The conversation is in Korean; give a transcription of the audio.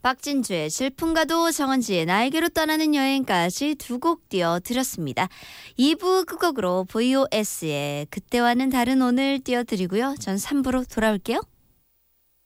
박진주의 질풍가도, 정은지의 나에게로 떠나는 여행까지 두 곡 띄워드렸습니다. 2부 끝곡으로 VOS의 그때와는 다른 오늘 띄워드리고요. 전 3부로 돌아올게요.